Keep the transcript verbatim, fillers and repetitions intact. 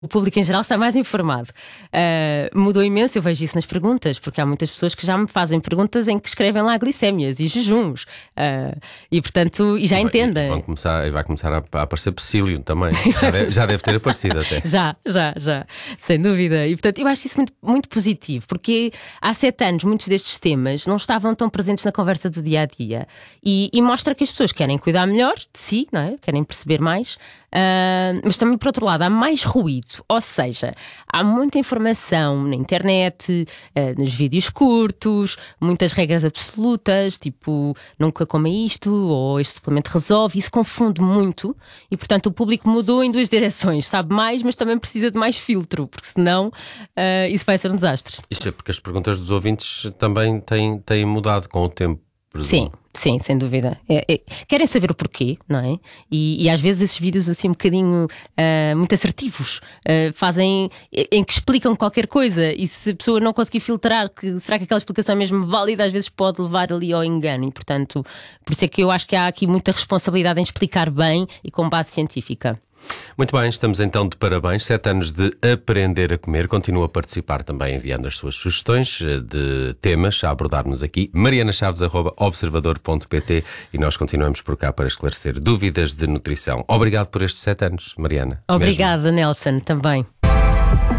o público em geral está mais informado. Uh, mudou imenso, eu vejo isso nas perguntas, porque há muitas pessoas que já me fazem perguntas em que escrevem lá glicémias e jejuns. Uh, e portanto, e já e vai, entendem. E vão começar, e vai começar a, a aparecer Pecílio também. Já deve, já deve ter aparecido até. Já, já, já, sem dúvida. E portanto, eu acho isso muito, muito positivo, porque há sete anos muitos destes temas não estavam tão presentes na conversa do dia a dia. E, e mostra que as pessoas querem cuidar melhor de si, não é? Querem perceber mais. Uh, mas também, por outro lado, há mais ruído, ou seja, há muita informação na internet, uh, nos vídeos curtos, muitas regras absolutas, tipo nunca coma isto, ou este suplemento resolve. Isso confunde muito e, portanto, o público mudou em duas direções, sabe mais, mas também precisa de mais filtro, porque senão uh, isso vai ser um desastre. Isto é porque as perguntas dos ouvintes também têm, têm mudado com o tempo. Sim, sim, sem dúvida. É, é, querem saber o porquê, não é? E, e às vezes esses vídeos assim um bocadinho uh, muito assertivos uh, fazem, em que explicam qualquer coisa, e se a pessoa não conseguir filtrar que será que aquela explicação é mesmo válida, às vezes pode levar ali ao engano. E portanto, por isso é que eu acho que há aqui muita responsabilidade em explicar bem e com base científica. Muito bem, estamos então de parabéns, sete anos de aprender a comer. Continua a participar também enviando as suas sugestões de temas a abordarmos aqui. mariana chaves arroba observador ponto pt e nós continuamos por cá para esclarecer dúvidas de nutrição. Obrigado por estes sete anos, Mariana. Obrigada, mesmo. Nelson, também.